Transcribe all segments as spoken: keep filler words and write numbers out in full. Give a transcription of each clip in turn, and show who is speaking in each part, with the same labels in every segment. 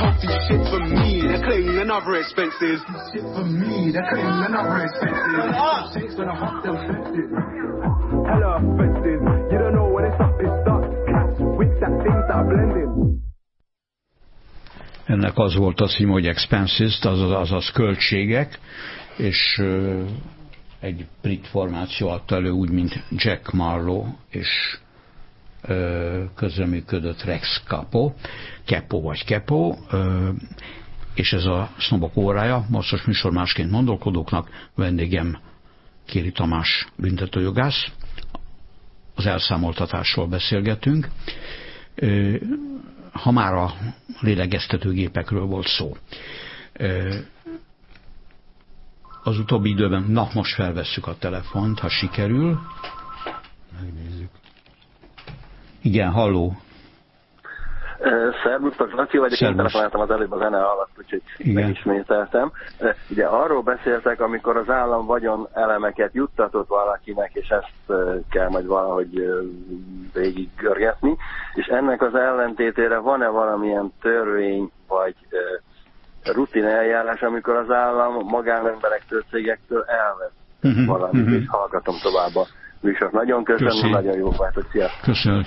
Speaker 1: healthy shit for me. They're claiming another expenses. Shit for me, they're claiming another expenses. Shit's gonna have them affected. Hella affected. You don't know when it's up, it starts. Cats, wigs, that things that are blending.
Speaker 2: Ennek az volt a cím, hogy expenses, azaz, azaz költségek, és uh, egy brit formáció adta elő, úgy, mint Jack Marlowe, és uh, közreműködött Rex Capo, Capo vagy Capo, uh, és ez a Sznobok órája, mostos műsor másként gondolkodóknak, vendégem Kéri Tamás büntetőjogász, az elszámoltatásról beszélgetünk. Uh, ha már a lélegeztetőgépekről volt szó. Az utóbbi időben, na most felvesszük a telefont, ha sikerül. Megnézzük. Igen, halló.
Speaker 3: Szervusztok, Laci vagyok, én telefonáltam az előbb a zene alatt, úgyhogy megismételtem. Ugye arról beszéltek, amikor az állam vagyon elemeket juttatott valakinek, és ezt kell majd valahogy végig görgetni, és ennek az ellentétére van-e valamilyen törvény, vagy rutin eljárás, amikor az állam magánemberektől, cégektől elvesz uh-huh, valamit, uh-huh. és hallgatom tovább a műsort. Nagyon köszönöm, Köszön. Nagyon jó voltot, sziasztok!
Speaker 2: Köszönöm.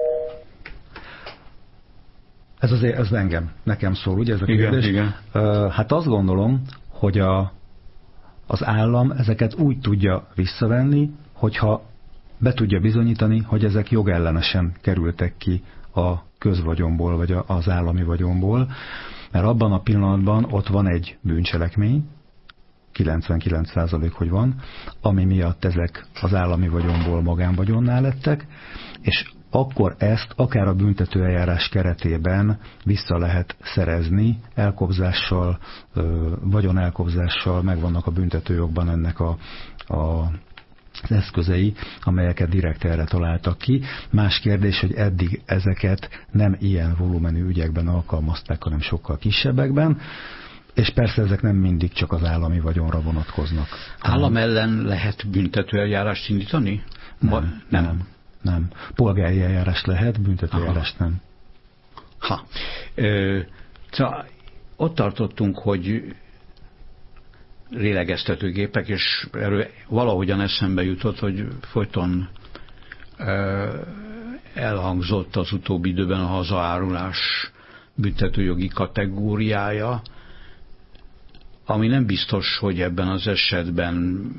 Speaker 4: Ez azért, ez engem, nekem szól, ugye ez a kérdés?
Speaker 2: Igen, igen.
Speaker 4: Hát azt gondolom, hogy a, az állam ezeket úgy tudja visszavenni, hogyha be tudja bizonyítani, hogy ezek jogellenesen kerültek ki a közvagyonból, vagy az állami vagyonból, mert abban a pillanatban ott van egy bűncselekmény, kilencvenkilenc százalék, hogy van, ami miatt ezek az állami vagyonból magánvagyonná lettek, és akkor ezt akár a büntetőeljárás keretében vissza lehet szerezni, elkobzással, vagyonelkobzással, megvannak a büntetőjogban ennek a, a, az eszközei, amelyeket direkt erre találtak ki. Más kérdés, hogy eddig ezeket nem ilyen volumenű ügyekben alkalmazták, hanem sokkal kisebbekben, és persze ezek nem mindig csak az állami vagyonra vonatkoznak.
Speaker 2: Állam ellen lehet büntetőeljárást indítani?
Speaker 4: Nem, nem. nem. Nem. Polgári eljárást lehet, büntetőeljárást nem.
Speaker 2: Ha. Ö, szóval ott tartottunk, hogy lélegeztetőgépek, és erről valahogyan eszembe jutott, hogy folyton ö, elhangzott az utóbbi időben a hazaárulás büntetőjogi kategóriája, ami nem biztos, hogy ebben az esetben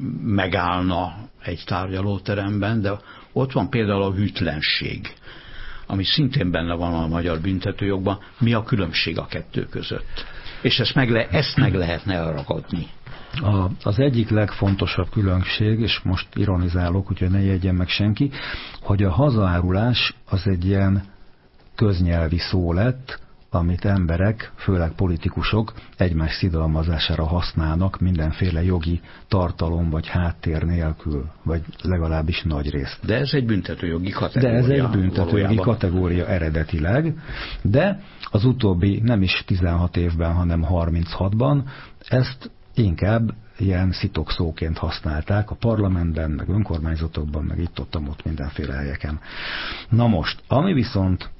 Speaker 2: megállna egy tárgyalóteremben, de ott van például a hűtlenség, ami szintén benne van a magyar büntetőjogban. Mi a különbség a kettő között? És ezt meg, le, ezt meg lehetne elragadni.
Speaker 4: A, az egyik legfontosabb különbség, és most ironizálok, úgyhogy ne jegyen meg senki, hogy a hazaárulás az egy ilyen köznyelvi szó lett, amit emberek, főleg politikusok egymás szidalmazására használnak mindenféle jogi tartalom vagy háttér nélkül, vagy legalábbis nagy részt.
Speaker 2: De ez egy büntetőjogi kategória.
Speaker 4: De ez egy büntetőjogi
Speaker 2: valójában.
Speaker 4: kategória eredetileg, de az utóbbi nem is tizenhat évben, hanem harminchatban ezt inkább ilyen szitokszóként használták a parlamentben, meg önkormányzatokban, meg itt-ott, ott mindenféle helyeken. Na most, ami viszont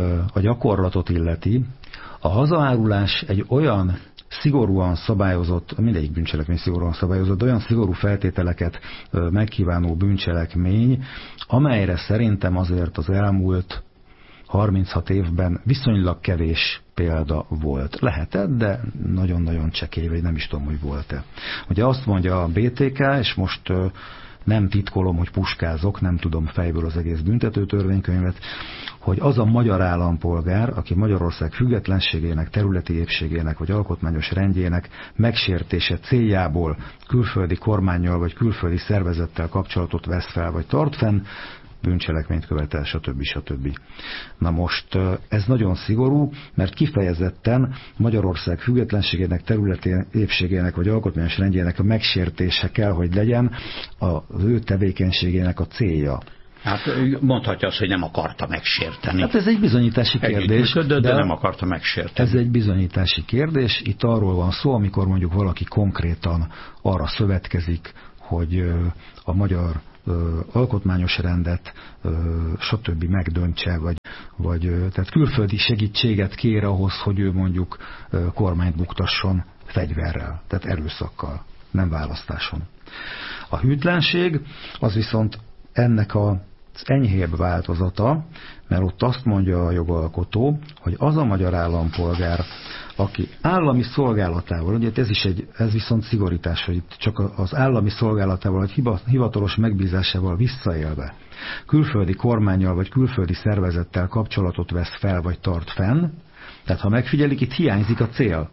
Speaker 4: a gyakorlatot illeti, a hazaárulás egy olyan szigorúan szabályozott, mindegyik bűncselekmény szigorúan szabályozott, olyan szigorú feltételeket megkívánó bűncselekmény, amelyre szerintem azért az elmúlt harminchat évben viszonylag kevés példa volt. Lehetett, de nagyon-nagyon csekély, vagy nem is tudom, hogy volt-e. Ugye azt mondja a bé té ká, és most nem titkolom, hogy puskázok, nem tudom fejből az egész büntetőtörvénykönyvet, hogy az a magyar állampolgár, aki Magyarország függetlenségének, területi épségének vagy alkotmányos rendjének megsértése céljából külföldi kormánnyal vagy külföldi szervezettel kapcsolatot vesz fel vagy tart fenn, bűncselekményt követel, stb. stb. Na most ez nagyon szigorú, mert kifejezetten Magyarország függetlenségének, területi épségének vagy alkotmányos rendjének a megsértése kell, hogy legyen az ő tevékenységének a célja.
Speaker 2: Hát mondhatja azt, hogy nem akarta megsérteni.
Speaker 4: Hát ez egy bizonyítási kérdés.
Speaker 2: De, de nem akarta megsérteni.
Speaker 4: Ez egy bizonyítási kérdés. Itt arról van szó, amikor mondjuk valaki konkrétan arra szövetkezik, hogy a magyar alkotmányos rendet, stb. Megdöntse, vagy, vagy tehát külföldi segítséget kér ahhoz, hogy ő mondjuk kormányt buktasson fegyverrel, tehát erőszakkal, nem választáson. A hűtlenség az viszont ennek az enyhébb változata, mert ott azt mondja a jogalkotó, hogy az a magyar állampolgár, aki állami szolgálatával, ugye ez is egy, ez viszont szigorítás, hogy itt csak az állami szolgálatával, vagy hivatalos megbízásával visszaélve, külföldi kormánnyal vagy külföldi szervezettel kapcsolatot vesz fel, vagy tart fenn, tehát ha megfigyelik, itt hiányzik a cél.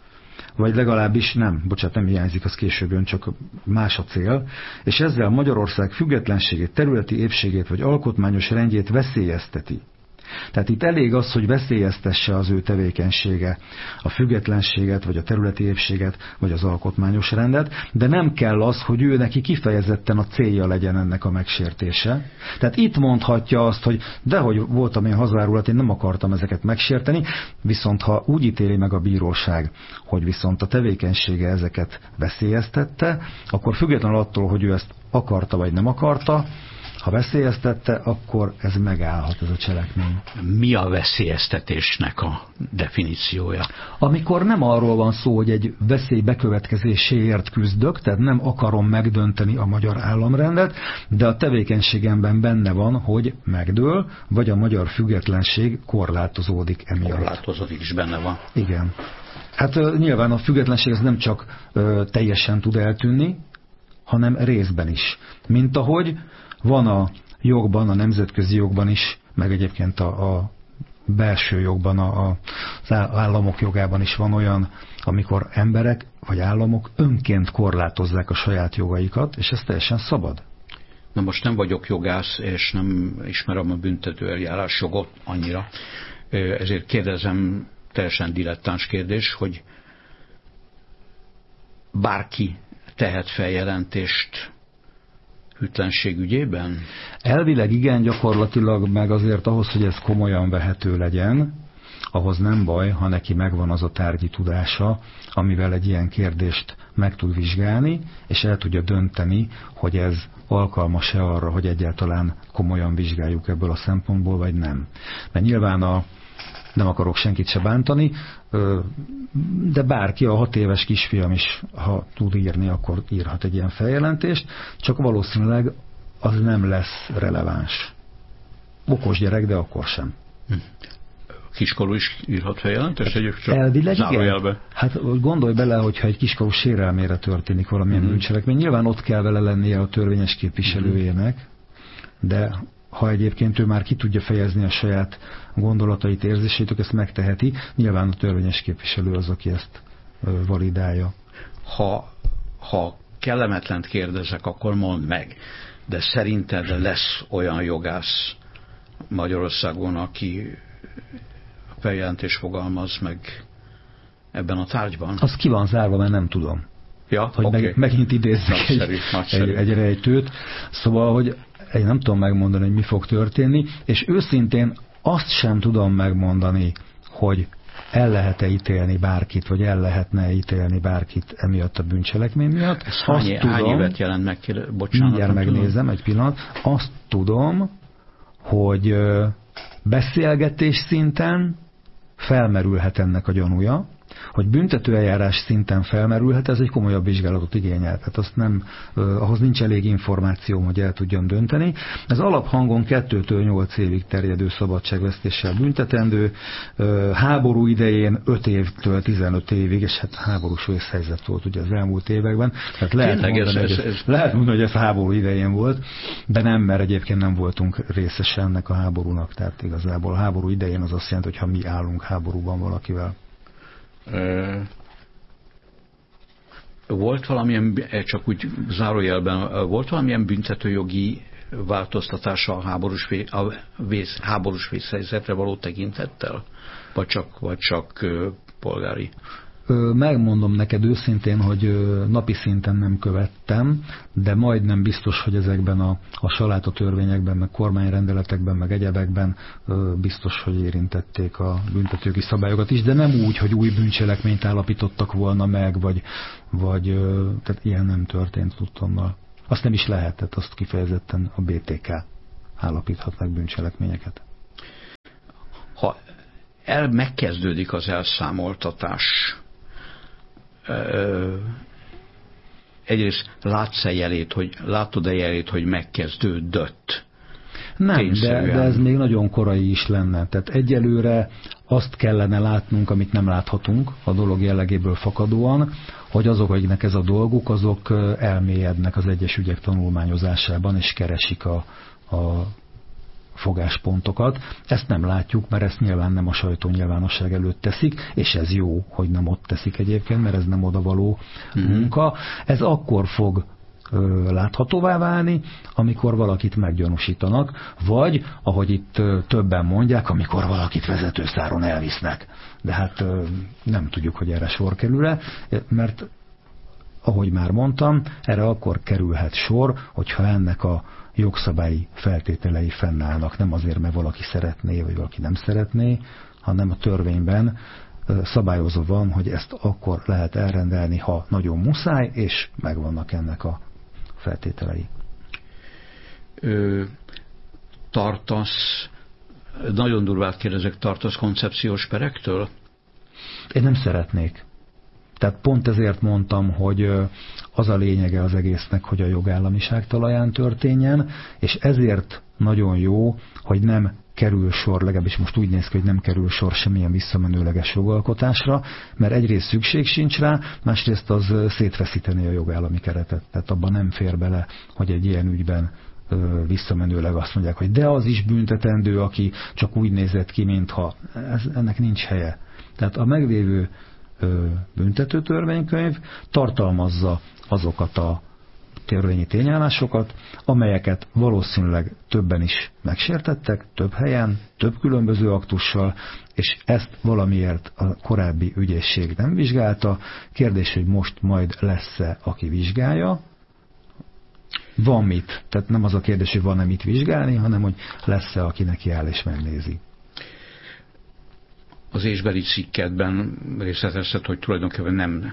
Speaker 4: Vagy legalábbis nem, bocsánat, nem hiányzik, az később jön, csak más a cél, és ezzel Magyarország függetlenségét, területi épségét vagy alkotmányos rendjét veszélyezteti. Tehát itt elég az, hogy veszélyeztesse az ő tevékenysége a függetlenséget, vagy a területi épséget, vagy az alkotmányos rendet, de nem kell az, hogy ő neki kifejezetten a célja legyen ennek a megsértése. Tehát itt mondhatja azt, hogy dehogy voltam én hazárulat, én nem akartam ezeket megsérteni, viszont ha úgy ítéli meg a bíróság, hogy viszont a tevékenysége ezeket veszélyeztette, akkor függetlenül attól, hogy ő ezt akarta, vagy nem akarta, ha veszélyeztette, akkor ez megállhat, ez a cselekmény.
Speaker 2: Mi a veszélyeztetésnek a definíciója?
Speaker 4: Amikor nem arról van szó, hogy egy veszély bekövetkezéséért küzdök, tehát nem akarom megdönteni a magyar államrendet, de a tevékenységemben benne van, hogy megdől, vagy a magyar függetlenség korlátozódik emiatt.
Speaker 2: Korlátozódik is benne van.
Speaker 4: Igen. Hát nyilván a függetlenség ez nem csak ö, teljesen tud eltűnni, hanem részben is. Mint ahogy van a jogban, a nemzetközi jogban is, meg egyébként a, a belső jogban, a, a, az államok jogában is van olyan, amikor emberek vagy államok önként korlátozzák a saját jogaikat, és ez teljesen szabad.
Speaker 2: Na most nem vagyok jogász, és nem ismerem a büntető eljárás jogot annyira, ezért kérdezem, teljesen dilettáns kérdés, hogy bárki tehet feljelentést hűtlenség ügyében?
Speaker 4: Elvileg igen, gyakorlatilag meg azért ahhoz, hogy ez komolyan vehető legyen, ahhoz nem baj, ha neki megvan az a tárgyi tudása, amivel egy ilyen kérdést meg tud vizsgálni, és el tudja dönteni, hogy ez alkalmas-e arra, hogy egyáltalán komolyan vizsgáljuk ebből a szempontból, vagy nem. Mert nyilván a nem akarok senkit se bántani, de bárki, a hat éves kisfiam is, ha tud írni, akkor írhat egy ilyen feljelentést, csak valószínűleg az nem lesz releváns. Okos gyerek, de akkor sem.
Speaker 2: Kiskorú is írhat feljelentést?
Speaker 4: Elvileg igen. Hát gondolj bele, hogyha egy kiskorú sérelmére történik valamilyen mm-hmm. bűncselekmény, nyilván ott kell vele lennie a törvényes képviselőjének, de ha egyébként ő már ki tudja fejezni a saját gondolatait, érzéseit, ezt megteheti, nyilván a törvényes képviselő az, aki ezt validálja.
Speaker 2: Ha, ha kellemetlent kérdezek, akkor mondd meg, de szerinted lesz olyan jogász Magyarországon, aki feljelentés fogalmaz meg ebben a tárgyban?
Speaker 4: Az ki van zárva, mert nem tudom.
Speaker 2: Ja,
Speaker 4: hogy
Speaker 2: okay.
Speaker 4: meg, megint idézzük
Speaker 2: nagyszerű,
Speaker 4: egy,
Speaker 2: nagyszerű.
Speaker 4: egy, egy rejtőt. Szóval, hogy én nem tudom megmondani, hogy mi fog történni, és őszintén azt sem tudom megmondani, hogy el lehet-e ítélni bárkit, vagy el lehetne ítélni bárkit emiatt a bűncselekmény miatt.
Speaker 2: Ez hány,
Speaker 4: tudom,
Speaker 2: hány évet jelent meg? Bocsánat.
Speaker 4: Mindjárt megnézem, tudom. Egy pillanat. Azt tudom, hogy beszélgetés szinten felmerülhet ennek a gyanúja, hogy büntetőeljárás szinten felmerülhet, ez egy komolyabb vizsgálatot igényel. Tehát azt nem, eh, ahhoz nincs elég információm, hogy el tudjam dönteni. Ez alaphangon kettőtől nyolc évig terjedő szabadságvesztéssel büntetendő, eh, háború idején öt évtől tizenöt évig, és hát háborús vészhelyzet volt ugye az elmúlt években. Tehát lehet, mondani, ez, ez, ez... lehet mondani, hogy ez háború idején volt, de nem, mert egyébként nem voltunk részese ennek a háborúnak. Tehát igazából a háború idején az azt jelenti, hogy ha mi állunk háborúban valakivel.
Speaker 2: Volt valamilyen, csak úgy zárójelben, volt valamilyen büntetőjogi változtatása a háborús, a vész, háborús vészhelyzetre való tekintettel? Vagy csak, vagy csak polgári?
Speaker 4: Megmondom neked őszintén, hogy napi szinten nem követtem, de majdnem biztos, hogy ezekben a, a saláta törvényekben, meg kormányrendeletekben, meg egyebekben biztos, hogy érintették a büntetőjogi szabályokat is, de nem úgy, hogy új bűncselekményt állapítottak volna meg, vagy, vagy tehát ilyen nem történt tudtommal. Azt nem is lehetett, azt kifejezetten a bé té ká állapíthat meg bűncselekményeket.
Speaker 2: el, megkezdődik az elszámoltatás. Egyrészt látsz-e jelét, hogy, látod-e jelét, hogy megkezdődött?
Speaker 4: Nem, de, de ez még nagyon korai is lenne. Tehát egyelőre azt kellene látnunk, amit nem láthatunk a dolog jellegéből fakadóan, hogy azok, akiknek ez a dolguk, azok elmélyednek az egyes ügyek tanulmányozásában, és keresik a, a fogáspontokat. Ezt nem látjuk, mert ezt nyilván nem a sajtó nyilvánosság előtt teszik, és ez jó, hogy nem ott teszik egyébként, mert ez nem odavaló mm-hmm. munka. Ez akkor fog ö, láthatóvá válni, amikor valakit meggyanúsítanak, vagy, ahogy itt ö, többen mondják, amikor valakit vezetőszáron elvisznek. De hát ö, nem tudjuk, hogy erre sor kerül-e, mert ahogy már mondtam, erre akkor kerülhet sor, hogyha ennek a jogszabályi feltételei fennállnak. Nem azért, mert valaki szeretné, vagy valaki nem szeretné, hanem a törvényben szabályozva van, hogy ezt akkor lehet elrendelni, ha nagyon muszáj, és megvannak ennek a feltételei.
Speaker 2: Ö, tartasz, nagyon durvát kérdezek, tartasz koncepciós perektől?
Speaker 4: Én nem szeretnék. Tehát pont ezért mondtam, hogy az a lényege az egésznek, hogy a jogállamiság talaján történjen, és ezért nagyon jó, hogy nem kerül sor, legalábbis most úgy néz ki, hogy nem kerül sor semmilyen visszamenőleges jogalkotásra, mert egyrészt szükség sincs rá, másrészt az szétveszíteni a jogállami keretet. Tehát abban nem fér bele, hogy egy ilyen ügyben visszamenőleg azt mondják, hogy de az is büntetendő, aki csak úgy nézett ki, mintha ez, ennek nincs helye. Tehát a meglévő büntető törvénykönyv tartalmazza azokat a törvényi tényállásokat, amelyeket valószínűleg többen is megsértettek, több helyen, több különböző aktussal, és ezt valamiért a korábbi ügyészség nem vizsgálta. Kérdés, hogy most majd lesz-e, aki vizsgálja. Van mit. Tehát nem az a kérdés, hogy van-e mit vizsgálni, hanem hogy lesz-e, aki neki áll és megnézi.
Speaker 2: Az ésbeli cikkedben részletezted, hogy tulajdonképpen nem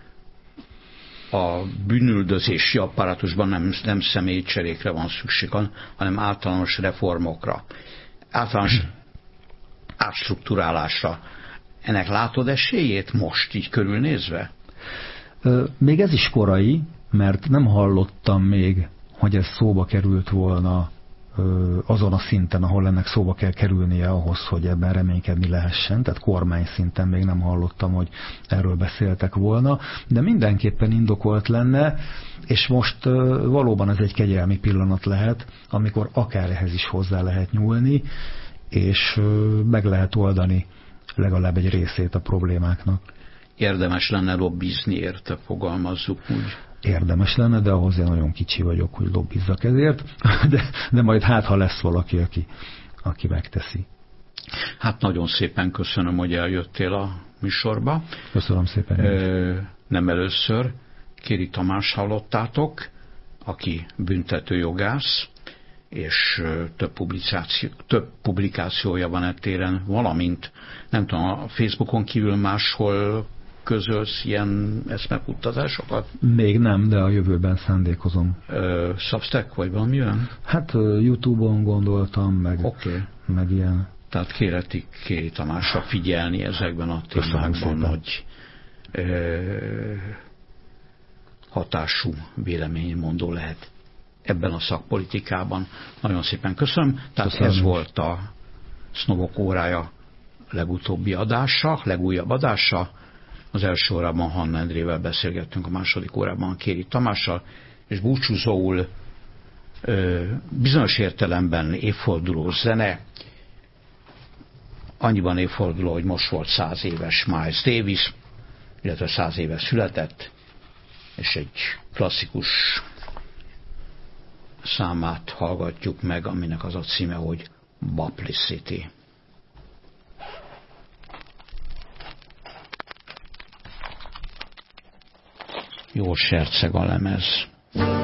Speaker 2: a bűnüldözési apparátusban nem, nem személycserékre van szükség, hanem általános reformokra, általános átstruktúrálásra. Ennek látod esélyét most így körülnézve?
Speaker 4: Még ez is korai, mert nem hallottam még, hogy ez szóba került volna azon a szinten, ahol ennek szóba kell kerülnie ahhoz, hogy ebben reménykedni lehessen. Tehát kormány szinten még nem hallottam, hogy erről beszéltek volna, de mindenképpen indokolt lenne, és most valóban ez egy kegyelmi pillanat lehet, amikor akár ehhez is hozzá lehet nyúlni, és meg lehet oldani legalább egy részét a problémáknak.
Speaker 2: Érdemes lenne lobbizni érte, fogalmazzuk úgy.
Speaker 4: Érdemes lenne, de ahhoz én nagyon kicsi vagyok, hogy lobbizzak ezért, de, de majd hát, ha lesz valaki, aki, aki megteszi.
Speaker 2: Hát nagyon szépen köszönöm, hogy eljöttél a műsorba.
Speaker 4: Köszönöm szépen.
Speaker 2: Ö, nem először. Kéri Tamás hallottátok, aki büntetőjogász, és több, publikáció, több publikációja van ettéren, valamint nem tudom, a Facebookon kívül máshol közölsz ilyen eszmefuttatásokat?
Speaker 4: Még nem, de a jövőben szándékozom.
Speaker 2: Ö, Substack vagy valami olyan?
Speaker 4: Hát YouTube-on gondoltam, meg,
Speaker 2: okay.
Speaker 4: meg ilyen.
Speaker 2: Tehát kéretik Kéri Tamásra figyelni ezekben a témákban, hogy ö, hatású véleménymondó lehet ebben a szakpolitikában. Nagyon szépen köszönöm. Tehát köszönöm. Ez volt a Sznobok órája legutóbbi adása, legújabb adása. Az első órában Hanna Endrével beszélgettünk, a második órában Kéri Tamással, és búcsúzóul ö, bizonyos értelemben évforduló zene, annyiban évforduló, hogy most volt száz éves Miles Davis, illetve száz éves született, és egy klasszikus számát hallgatjuk meg, aminek az a címe, hogy Baplicity. Jól serceg a lemez.